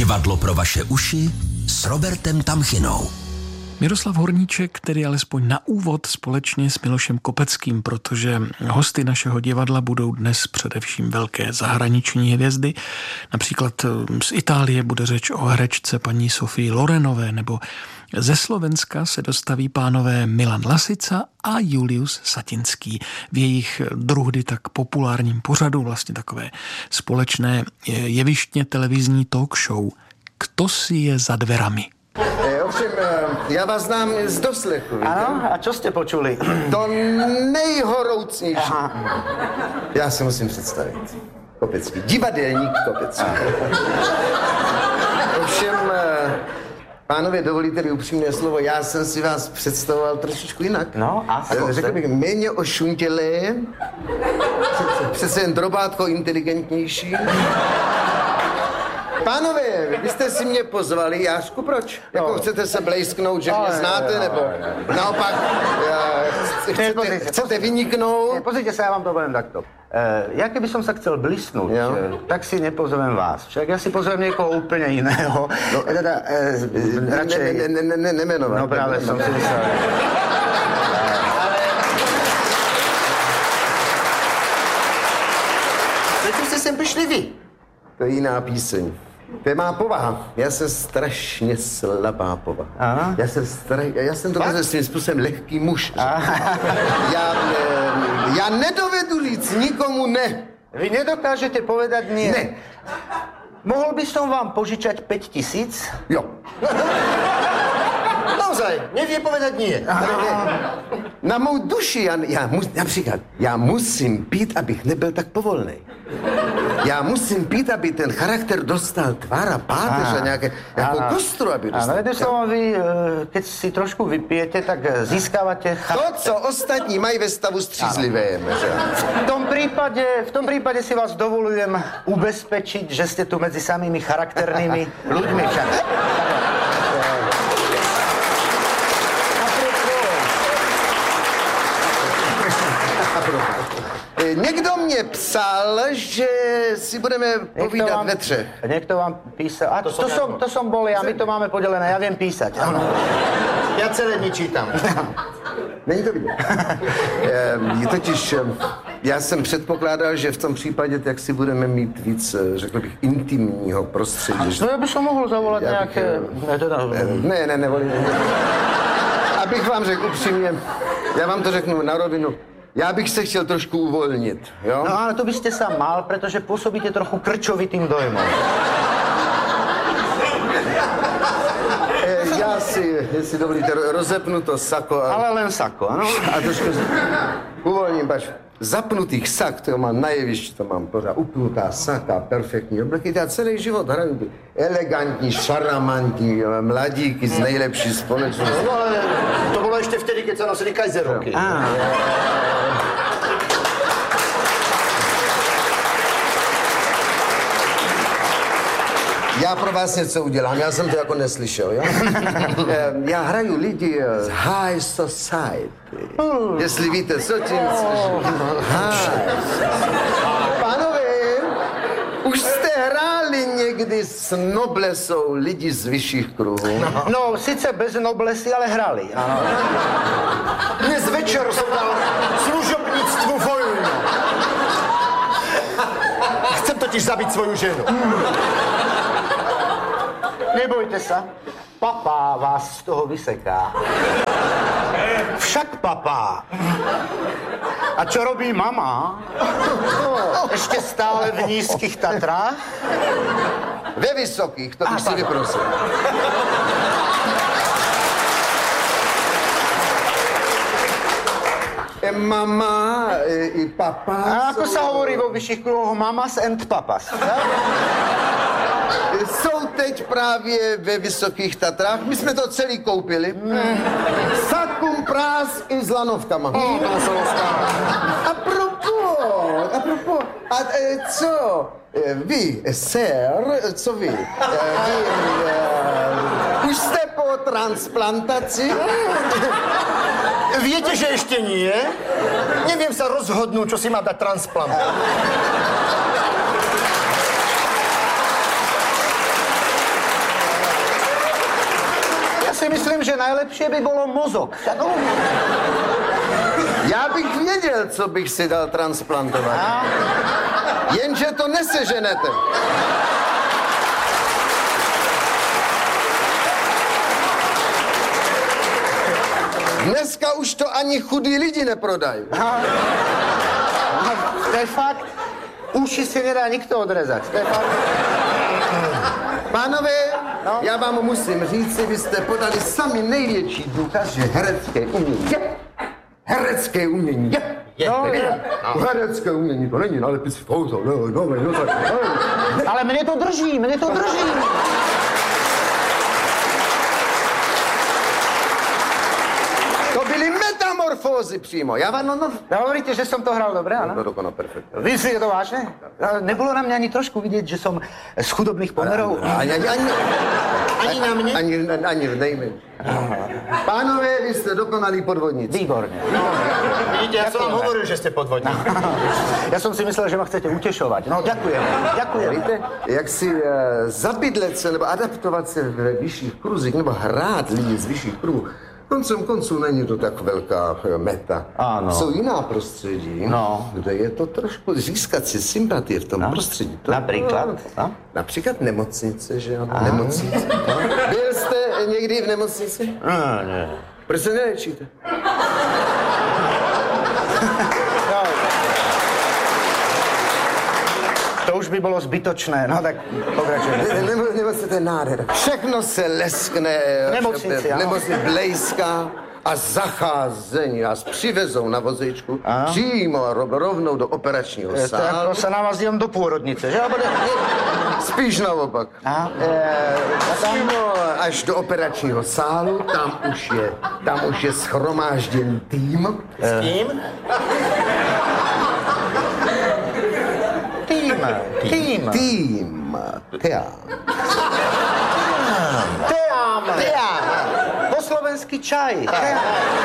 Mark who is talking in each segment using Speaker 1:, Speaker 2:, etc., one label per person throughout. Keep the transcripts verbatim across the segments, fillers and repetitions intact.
Speaker 1: Divadlo pro vaše uši s Robertem Tamchinou.
Speaker 2: Miroslav Horníček, tedy alespoň na úvod společně s Milošem Kopeckým, protože hosty našeho divadla budou dnes především velké zahraniční hvězdy. Například z Itálie bude řeč o herečce paní Sofii Lorenové, nebo ze Slovenska se dostaví pánové Milan Lasica a Julius Satinský v jejich druhdy tak populárním pořadu, vlastně takové společné jevištně televizní talk show Kto si je za dverami.
Speaker 3: E, ovšem, já vás znám z doslechu, víte?
Speaker 4: Ano, a čo jste počuli?
Speaker 3: To nejhoroucnější. Aha. Já se musím představit. Kopecký, divadelník Kopecký. Ovšem, pánové, dovolíte-li upřímné slovo, já jsem si vás představoval trošičku jinak.
Speaker 4: No, a co?
Speaker 3: Řekl bych, méně ošuntělé, přece jen drobátko inteligentnější. Pánové, vy jste si mě pozvali, Jášku, proč? No. Jako chcete se blejsknout, že mě znáte, nebo naopak chcete, chcete vyniknout?
Speaker 4: Pozrite sa, ja vám to poviem takto. E, ja keby som sa chcel blísnuť, e, tak si nepozvem vás. Však ja si pozvem niekoho úplne iného. No, e, teda, e, radšej...
Speaker 3: Ne, ne, ne, ne, nemenovat.
Speaker 4: No práve som si myslel.
Speaker 3: Proč jste sem přišli vy? To je jiná píseň. To je má povaha. Já jsem strašně slabá povaha. Aha. Já jsem stra... já jsem to svým způsobem lehký muž. Já, ne, já nedovedu říct nikomu ne.
Speaker 4: Vy nedokážete povedať nie?
Speaker 3: Ne.
Speaker 4: Mohol by som vám požičať päť tisíc?
Speaker 3: Jo.
Speaker 5: Naozaj, nevie povedať nie.
Speaker 3: Na mou duši, já, já mus, například, já musím pít, abych nebyl tak povolnej. Já musím pít, aby ten charakter dostal tvár a páteř a nějaké, nějakou kostru, aby dostal.
Speaker 4: Áno, jedným slovom, vy, keď si trošku vypijete, tak získávate charakter.
Speaker 3: To, co ostatní mají ve stavu střízlivé.
Speaker 4: V tom prípade, v tom prípade si vás dovolujem ubezpečiť, že ste tu medzi samými charakternými ľuďmi však.
Speaker 3: Někdo mě psal, že si budeme povídat vám, ve třech.
Speaker 4: Niekto vám písal. A to, to, som, to som bol ja, my to máme podelené, ja viem písať. Ano.
Speaker 5: Ja celé dni čítam.
Speaker 3: Není to vidět. Je totiž, já jsem předpokládal, že v tom případě tak si budeme mít víc, řekl bych, intimního prostředí.
Speaker 4: No já bych mohl zavolat já nějaké...
Speaker 3: Bych, ne, ne, nevolím. Abych vám řekl upřímně, já vám to řeknu na rovinu, já bych se chtěl trošku uvolnit, jo?
Speaker 4: No ale to byste sa mal, protože působíte trochu krčovitým dojmom.
Speaker 3: E, já si, jestli dovolíte, rozepnu to sako. A...
Speaker 4: Ale len sako, ano?
Speaker 3: A trošku uvolním, pač. Zapnutých sak, to mám na jevišti, to mám pořád upnutá saka, perfektní obleky. Já celý život hraju elegantní, šaramantní mladíky z nejlepší společnosti.
Speaker 5: No ale to bylo ještě vtedy, keď se nosili kajzerovky.
Speaker 4: Ah.
Speaker 3: Já pro vás něco udělám, já jsem to jako neslyšel, jo? Já hraju lidi z high society. Jestli víte, co tím Pánové, už jste hráli někdy s noblesou lidi z vyšších kruhů?
Speaker 4: No, no sice bez noblesy, ale hrali. Ano.
Speaker 5: Dnes večer jsem dal služobnictvu vojnu. Chcem totiž zabít svoju ženu.
Speaker 4: Nebojte sa, papá vás z toho vyseká. Však papá. A čo robí mama? Ešte stále v nízkych Tatrách?
Speaker 3: Ve vysokých, to bych si vyprosil. Mama i papa.
Speaker 4: A ako sa hovorí vo vyšších kruhoch? Mamas and papas.
Speaker 3: Jsou teď právě ve Vysokých Tatrách. My jsme to celý koupili. Mm. Sakum prás i s lanovkama.
Speaker 5: Mm,
Speaker 3: a propos, a propos, a e, co vy, sir, co vy? E, vy e, už jste po transplantaci?
Speaker 5: Viete, že ešte nie? Neviem sa rozhodnúť, čo si má dať transplant.
Speaker 4: si myslím, že najlepšie by bolo mozog. No.
Speaker 3: Já bych věděl, co bych si dal transplantovat. A? Jenže to neseženete. Dneska už to ani chudí lidi neprodají.
Speaker 4: To je fakt. Uši si nedá nikto odrezat. To je fakt.
Speaker 3: Pánové, no? Já vám musím říct, vy jste podali sami největší důkaz, že herecké umění je. Herecké umění je. Je, no, je. No. Herecké umění, to není nálepis v pouze. No, no, no, no, no.
Speaker 4: Ale mne to drží, mne to drží.
Speaker 3: To byly metamorfózy přímo. Já vám, no, no.
Speaker 4: Hovoríte, že som to hral dobre, áno?
Speaker 3: No, dokonal, perfektne.
Speaker 4: Vy si je to vážne? Nebolo na mňa ani trošku vidieť, že som z chudobných pomerov?
Speaker 3: Ani, ani, ani,
Speaker 4: ani na mne?
Speaker 3: Ani, ani v nejmenším. Pánové, vy jste dokonalí podvodníci.
Speaker 4: Výborne.
Speaker 5: Vidíte, ja som vám hovoril, že ste podvodníci.
Speaker 4: Ja som si myslel, že ma chcete utešovať. No, ďakujem. Ďakujem.
Speaker 3: Víte, jak si uh, zabydlet se nebo adaptovat se ve vyšších kruzích nebo hrát lidi z vyšších kruzů, koncem konců není to tak velká meta.
Speaker 4: Ano.
Speaker 3: Jsou jiná prostředí,
Speaker 4: no.
Speaker 3: kde je to trošku získat si sympatie v tom no. prostředí. To,
Speaker 4: například? No.
Speaker 3: Například nemocnice, že jo? Nemocnice. No. Byl jste někdy v nemocnici?
Speaker 4: No, ne.
Speaker 3: Proč se neléčíte?
Speaker 4: No. To už by bylo zbytočné, no tak pokračujeme.
Speaker 3: Ne, nebo, nebo se to je nádhera. Všechno se leskne.
Speaker 4: Nemocnici, ano.
Speaker 3: Nemocnici blejská a zacházení. Nás přivezou na vozejčku ano. přímo rovnou do operačního
Speaker 4: je,
Speaker 3: sálu.
Speaker 4: To jako se navazím do půrodnice, že?
Speaker 3: Spíš naopak.
Speaker 4: A, e,
Speaker 3: přímo až do operačního sálu, tam už je, tam už je shromážděn tým.
Speaker 4: S kým? Tým. Tým.
Speaker 3: Tým. Teám.
Speaker 4: Teám. Teám. Po slovenský čaj. Teám.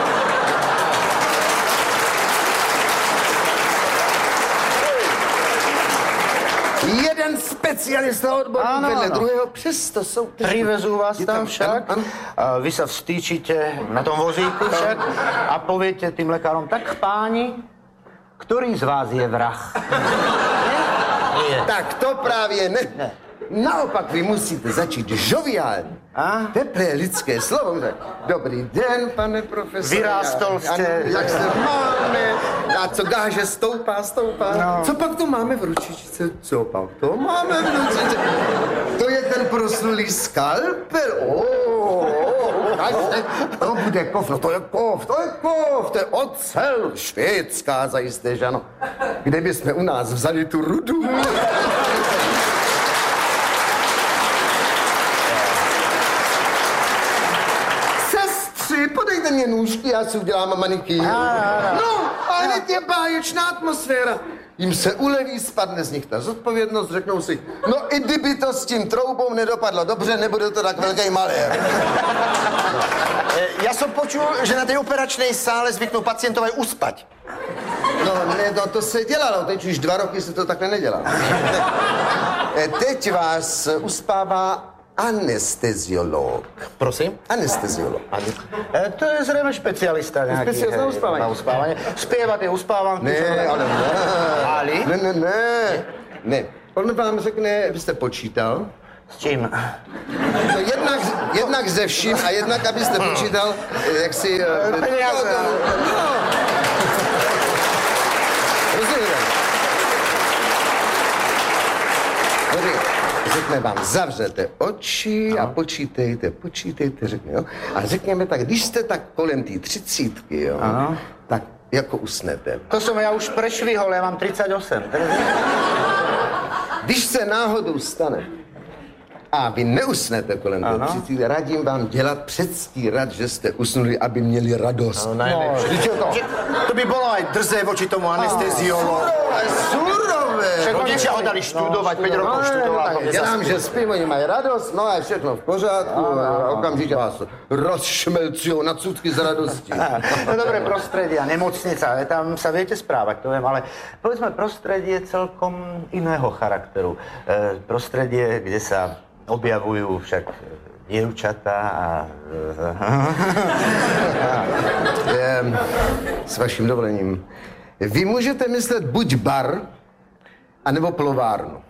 Speaker 3: Jeden specialista odborník vedle ano. druhého, přesto jsou...
Speaker 4: Privezú vás tam, tam však, ano, ano. Vy sa vstýčite na tom vozíku však a poviete tým lekárom, tak páni, ktorý z vás je vrah?
Speaker 3: Nie? Tak to právě ne. ne. Naopak vy musíte začít žoviálně. A? Teplé lidské slovo. Dobrý den, pane profesor.
Speaker 4: Vyrástol jste.
Speaker 3: Jak se máme? A co gáže stoupá, stoupá. No. Co pak to máme v ručičce? Co pak to máme v ručičce? To je ten proslulý skalpel. Oh, oh, to bude kov, no to je kov, to je kov, to je ocel. Švédská zajisté, že ano. Kde bychom u nás vzali tu rudu? Podejte mě nůžky, já si udělám manikýr. No, a hned je báječná atmosféra. Jim se uleví, spadne z nich ta zodpovědnost, řeknou si, no i kdyby to s tím troubou nedopadlo dobře, nebude to tak velký malér.
Speaker 5: No. Ja som počul, že na tej operačnej sále zvyknú pacientov aj uspať.
Speaker 3: No, ne, no to se dělalo, teď už dva roky se to takhle nedělá. Teď vás uspává anesteziolog.
Speaker 5: Prosím?
Speaker 3: Anesteziolog.
Speaker 4: E, to je zrejme špecialista nejaký.
Speaker 3: Specialista na uspávanie.
Speaker 4: Na uspávanie. Spieva tie uspávanky.
Speaker 3: Ne, ale ne.
Speaker 4: Ali?
Speaker 3: Ne, ne, ne. Ne. On vám řekne, abyste počítal.
Speaker 4: S čím?
Speaker 3: No jednak, jednak ze vším a jednak, abyste počítal, jak si...
Speaker 4: Peniaze.
Speaker 3: No. Rozumíte? Řekne vám, zavřete oči a počítejte, počítejte, řekne, jo. A řekněme tak, když jste tak kolem té třicítky, jo, ano. Tak jako usnete.
Speaker 4: To som ja už prešvihol, ja mám tridsaťosem.
Speaker 3: Když se náhodou stane a vy neusnete kolem té třicítky, radím vám dělat předstírat, že jste usnuli, aby měli radost.
Speaker 5: No, najlepšie. No, to by bolo aj drzé voči tomu anesteziologu.
Speaker 3: ale surové.
Speaker 5: Rodiče ho dali studovat, pět roků
Speaker 3: No,
Speaker 5: študoval.
Speaker 3: tak dělám, že spím, oni mají radost, no a všechno v pořádku. A okamžitě vás rozšmelcují na cutky z radosti.
Speaker 4: No dobré, prostredie a nemocnica, tam sa viete správať, to viem, ale povedzme, prostredie celkom iného charakteru. E, prostredie, kde sa objavujú však dievčatá a...
Speaker 3: Ehm, s vaším dovolením. Vy můžete myslet buď bar, anebo plovárnu.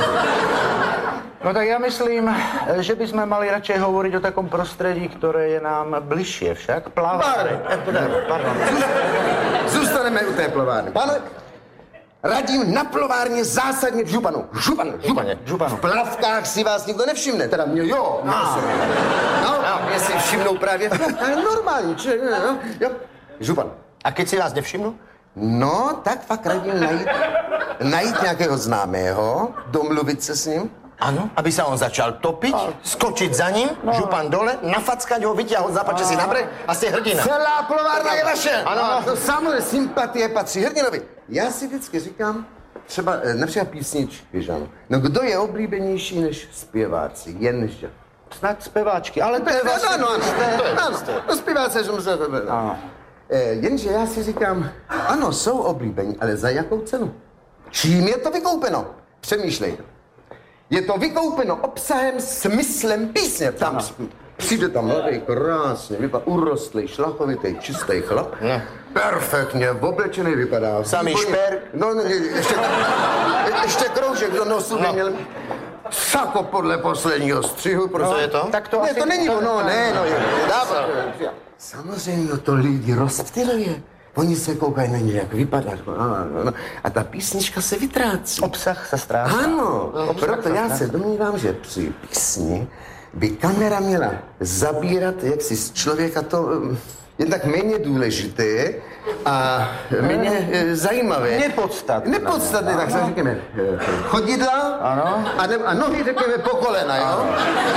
Speaker 4: No tak ja myslím, že by sme mali radšej hovoriť o takom prostredí, ktoré je nám bližšie však. Plavárne.
Speaker 3: Pardon. Zůstaneme u té plovárny. Pane, radím na plovárně zásadně v županu. Županu, županě.
Speaker 4: Županu.
Speaker 3: V plavkách si vás nikdo nevšimne, teda mě jo. No, no, no mě si všimnou právě v plavkách. Normální, či, no, jo. Župan.
Speaker 5: A keď si vás nevšimnu?
Speaker 3: No, tak fakt radím najít, najít nějakého známého, domluvit se s ním.
Speaker 5: Ano, aby sa on začal topiť, skočiť za ním, no. Župan dole, nafackať ho, vyťahol zápače si na breh a ste hrdina.
Speaker 3: Celá plovárna je vaše.
Speaker 5: Ano.
Speaker 3: To samozřejmě sympatie patří hrdinovi. Já si vždycky říkám, třeba například písničky, že ano. No kdo je oblíbenější než zpěváci, jenže.
Speaker 4: Snad zpěváčky, ale to je vlastně...
Speaker 3: Ano, ano, ano, no zpěváci, že musím... Jenže já si říkám, ano, jsou oblíbení, ale za jakou cenu? Čím je to vykoupeno? Přemýšlejte. Je to vykoupeno obsahem, smyslem písně. Tam přijde tam mladý, krásně, vypadá urostlý, šlachovitý, čistý chlap. Ne. Perfektně, oblečený vypadá.
Speaker 5: Samý šper.
Speaker 3: No, no, ještě, ještě kroužek do nosu by měl. Sako podle posledního střihu.
Speaker 5: Co je to?
Speaker 3: Tak to ne, to není ono, ne, no. Dávno. Samozřejmě to lidi rozptyluje. Oni se koukají na něj, jak vypadá. A ta písnička se vytrácí.
Speaker 4: Obsah se ztrácí.
Speaker 3: Ano, proto já se domnívám, že při písni by kamera měla zabírat jaksi z člověka to jen tak méně důležité a méně zajímavé.
Speaker 4: Nepodstatné.
Speaker 3: Nepodstatné, tak se řekněme chodidla
Speaker 4: ano.
Speaker 3: A, ne, a nohy řekněme po kolena, jo?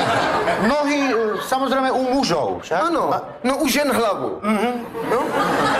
Speaker 4: Nohy samozřejmě u mužů, však?
Speaker 3: Ano, no u žen hlavu. Mm-hmm. No?